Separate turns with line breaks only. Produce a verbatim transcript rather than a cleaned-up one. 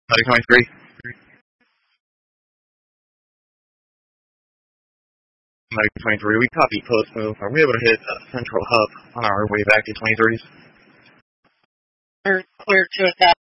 Medic twenty-three. Medic twenty-three, we copy post move. Are we able to hit uh, Central Hub on our way back to twenty-threes?
Clear, clear to it.